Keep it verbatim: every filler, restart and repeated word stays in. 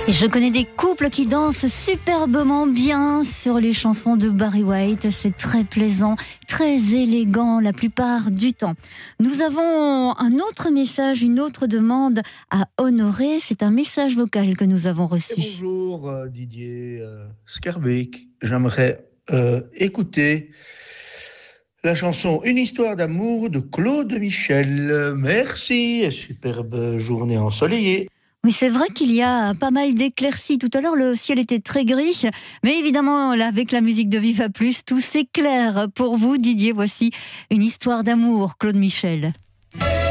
Et je connais des couples qui dansent superbement bien sur les chansons de Barry White. C'est très plaisant, très élégant la plupart du temps. Nous avons un autre message, une autre demande à honorer. C'est un message vocal que nous avons reçu. Et bonjour euh, Didier euh, Skerbeek. J'aimerais euh, écouter la chanson Une histoire d'amour de Claude Michel. Merci et superbe journée ensoleillée. Oui, c'est vrai qu'il y a pas mal d'éclaircies. Tout à l'heure, le ciel était très gris. Mais évidemment, là, avec la musique de Viva Plus, tout s'éclaire pour vous, Didier. Voici Une histoire d'amour, Claude Michel.